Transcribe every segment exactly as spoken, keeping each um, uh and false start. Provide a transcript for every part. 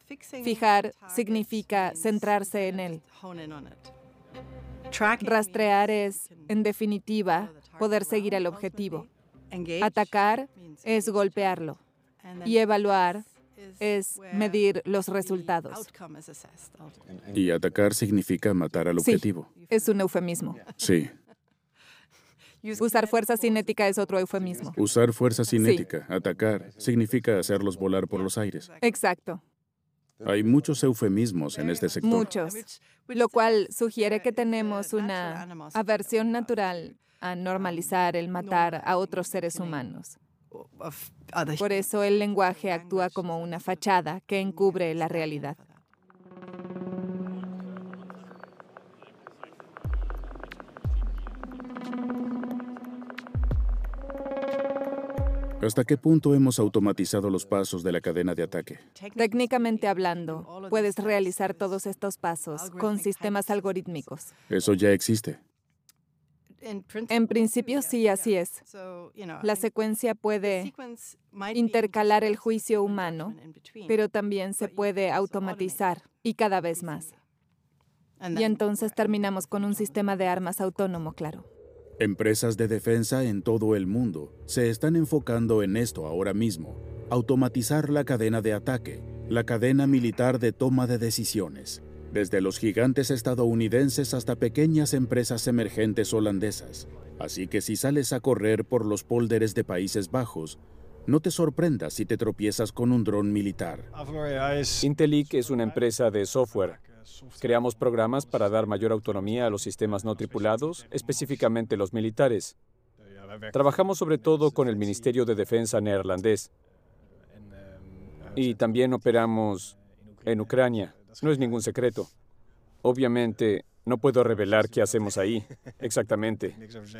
Fijar significa centrarse en él. Rastrear es, en definitiva, poder seguir el objetivo. Atacar es golpearlo. Y evaluar es medir los resultados. Y atacar significa matar al objetivo. Sí, es un eufemismo. Sí. Usar fuerza cinética es otro eufemismo. Usar fuerza cinética, sí. Atacar, significa hacerlos volar por los aires. Exacto. Hay muchos eufemismos en este sector. Muchos. Lo cual sugiere que tenemos una aversión natural a normalizar el matar a otros seres humanos. Por eso el lenguaje actúa como una fachada que encubre la realidad. ¿Hasta qué punto hemos automatizado los pasos de la cadena de ataque? Técnicamente hablando, puedes realizar todos estos pasos con sistemas algorítmicos. Eso ya existe. En principio sí, así es. La secuencia puede intercalar el juicio humano, pero también se puede automatizar, y cada vez más. Y entonces terminamos con un sistema de armas autónomo, claro. Empresas de defensa en todo el mundo se están enfocando en esto ahora mismo, automatizar la cadena de ataque, la cadena militar de toma de decisiones, desde los gigantes estadounidenses hasta pequeñas empresas emergentes holandesas. Así que si sales a correr por los pólders de Países Bajos, no te sorprendas si te tropiezas con un dron militar. Intelic es una empresa de software. Creamos programas para dar mayor autonomía a los sistemas no tripulados, específicamente los militares. Trabajamos sobre todo con el Ministerio de Defensa neerlandés. Y también operamos en Ucrania. No es ningún secreto. Obviamente, no puedo revelar qué hacemos ahí. Exactamente.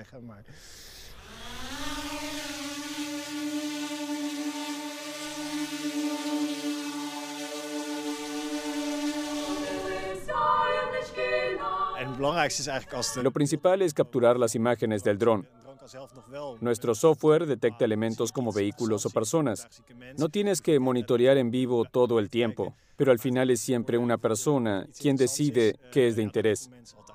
Lo principal es capturar las imágenes del dron. Nuestro software detecta elementos como vehículos o personas. No tienes que monitorear en vivo todo el tiempo, pero al final es siempre una persona quien decide qué es de interés.